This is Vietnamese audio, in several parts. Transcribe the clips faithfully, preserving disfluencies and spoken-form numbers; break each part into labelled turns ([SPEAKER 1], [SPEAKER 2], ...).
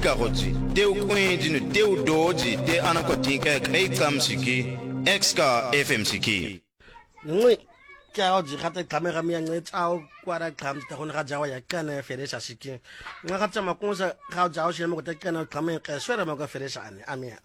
[SPEAKER 1] garotsi teu kwendinu teu doji te anakotinka kai kamsiki exka fm siki
[SPEAKER 2] nngwe ka o di gata kamera mi yang tsao kwara kam ta hona ga jawa ya kana feresha siki nga ga tsama konsa ga jawa shi mo ta kana kamera ka swera mo ga feresha ani amia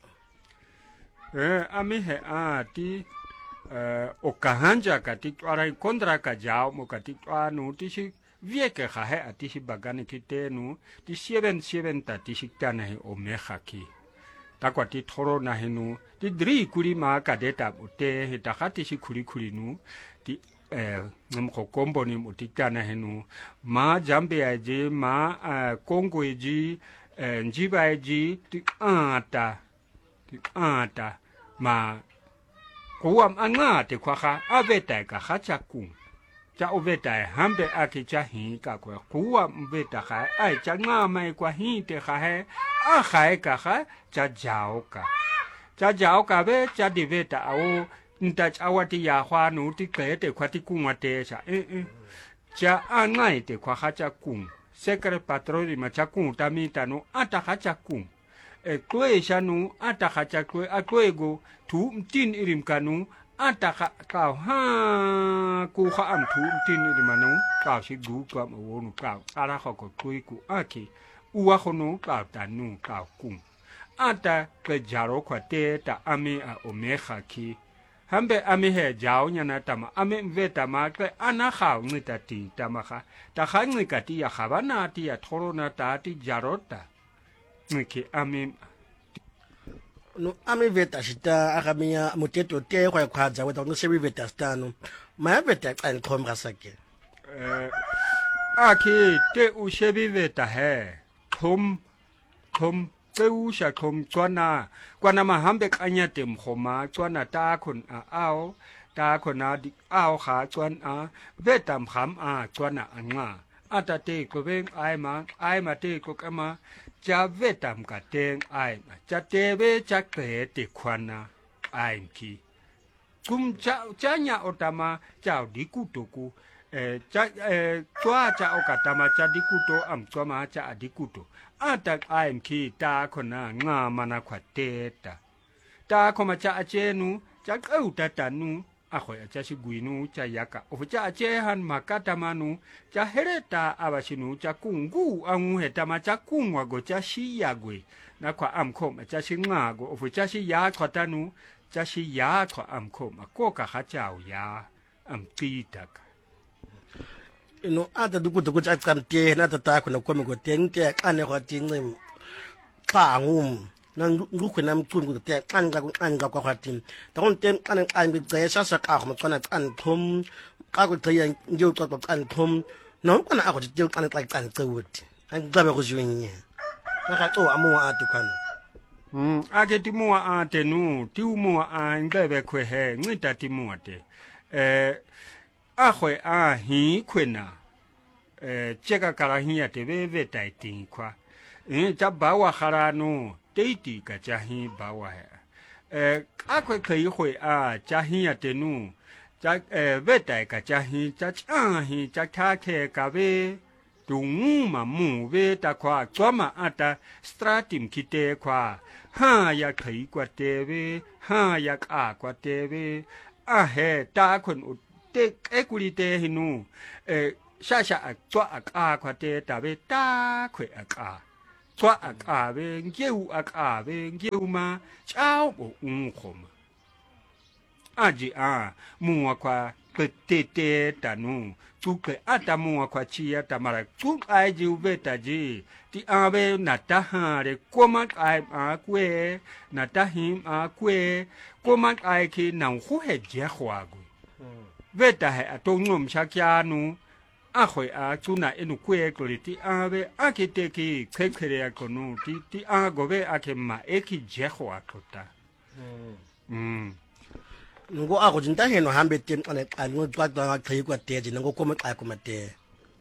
[SPEAKER 3] eh ami he a ti eh o kahanja ka ti twara kontra ka jawa mo ka ti twanu ti shi vie ke ga he ati shi bagane ki tenu ti seven seven ta ti shi kana he o meha ki ta kwa ti thoro na henu ti dri kuri ma ka deta bote he ta khati shi kuri kuri nu ti eh mko kombo ni mutikana henu ma jambe aje ma kongo eji njiba eji ti ata ti ata ma kuwa anga te kwa kha aveta ka khacha ku cha oveta hambe ake cha hi ka kwa kuwa mbeta kha ai cha nga mai kwa hi te kha he a kha ka kha cha jao ka cha jao ka be cha diveta au nta chawati ya hwa nu ti ke te khwa ti kungwa te cha eh eh cha angai te khwa kha cha kung sekre patroni ma cha kung ta mi ta nu ata kha cha kung e kwe sha nu ata kha cha kwe a kwe go tu tin irim kanu ata kha ka ha ku kha am tu tin irim anu ka shi gu ka mo wo nu ka ara kha ko kwe ku aki uwa kho nu ka ta nu ka kung ata ke jaro khwa te ta ami a omega ki hambe ami he jao nyana tama ame mveta ma ke ana khao ngita ti tama kha ta kha ngika ti ya khabana ti ya thoro na ta ti jarota ngiki ami
[SPEAKER 2] no ami veta shita akamia muteto te kwa kwaza weta no sebi veta stano ma veta an komra sake
[SPEAKER 3] eh aki te u sebi veta he thum thum u sha khom chwana kwana ma hambe kanya tem khoma chwana ta khun a ao ta khona di ao kha chwan a vetam kham a chwana anga ata te ko ven ai ma ai ma te ko kama cha vetam ka teng ai ma cha te ve cha ke te khwana ai ki kum cha cha nya otama cha di kutoku eh cha eh chwa cha okatama cha di kuto am chwa cha di kuto ata aim ki ta khona nga mana khwateta ta khoma cha achenu cha kau ta tanu a khoya cha sigwinu cha yaka o cha ache han makata manu cha hereta abashinu cha kungu angu heta ma cha kungwa go cha shiyagwe na kwa amkhoma cha singago o cha shi ya khwatanu cha shi ya khwa amkhoma ko ka kha chao ya am titaka
[SPEAKER 2] ino ata duku duku cha kamte na tata kuna kwa mgo tente ane kwa tingim pa ngum na nguku na mtungu te anga anga kwa kwatim ta kon tem ane ane be sa sa ka khoma kana an thum ka ko taya njo to to an thum no kana ako je ane like an tsewut an gabe ko jwinye na ka to amu atu kana
[SPEAKER 3] mm age ti mu ate nu ti mu a ngabe khwe he ngita ti mu ate eh a khwe a hi khwena eh cheka kala hi ate ve ve tai tin kwa eh cha ba wa khara no te ti ka cha hi ba wa he eh a khwe khoi khwe a cha hi ate nu cha eh ve tai ka cha hi cha cha hi cha kha khe ka ve tu ma mu ve ta kwa chwa ma ata stratim kite kwa ha ya khoi kwa te ve ha ya ka kwa te ve a he ta khun te equity hinu eh sha sha twa a kwa te ta be ta khwe a ka twa a ka be ngeu a ka be ngeu ma chao bo un khom a ji a mu kwa te te ta nu tu ke ata mu kwa chi ya ta mara tu ai ji ve ta ji ti a be na ta ha re ko ma ai a kwe na ta him a kwe ko ma ai ki na hu he je khwa gu veta he ato ngom shakyanu a khoi a chuna enu kwe kliti a be a ke te ki khekhere a konu ti ti a go be a ke ma e ki je khwa tota mm
[SPEAKER 2] ngo ako jinta he no hambe tem ane anu twa twa khai kwa te ji ngo ko ma ka ko ma te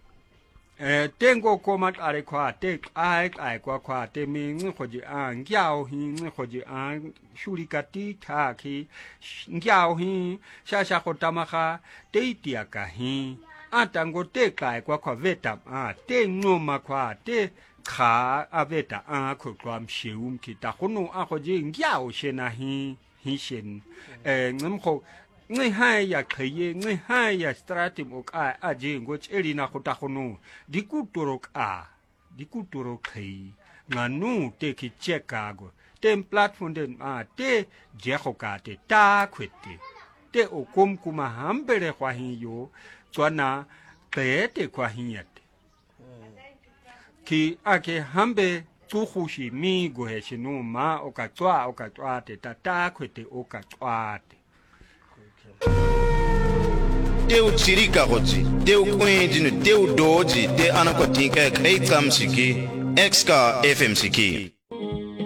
[SPEAKER 3] eh tengo ko ma are kwa te ai ai kwa kwa te mi ng kho ji a ngyao hi ng kho ji a shurikati tha ki ngyao hi sha sha kho tamakha te tia ka hi a tango te kai kwa kwa veta a te ngoma kwa te ขาอาเวตาอาขความเชื่อมคิดแต่คนนู้อาคนยิงยาวเชนะฮีฮีเชนเอองั้นเขาง่ายให้อยากเคยง่ายให้อยากสตราติมอกอาอาจิงก็เอลินาคนตาคนนู้ดิกูตัวรกอาดิกูตัวรกเคยงั้นนู้เตคิเช็คกากเต็มแพลตฟอร์มเดินอาเตเจ้าขกาเตตาขวดเตเตโอคุมคุมาฮัมเบเรควาฮิโยส่วนน่ะเตเตควาฮิยัดki ake hambe tuhushi mi goheshi no ma okatwa okatwa te tata kwete okatwa te
[SPEAKER 1] teu tsirika gotsi teu kwendinu teu doji te anakotinka kai kamsiki X K F M siki